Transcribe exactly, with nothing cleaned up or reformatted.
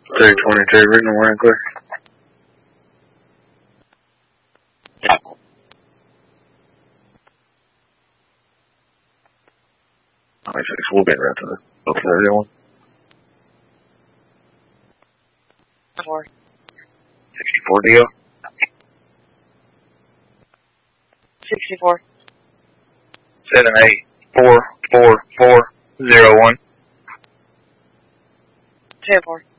three twenty-two, written and wearing clear. Yeah. ninety-six, we'll get right to the up to the one. Four. sixty-four deal. Sixty-four. seven eight four four four zero one. Ten four.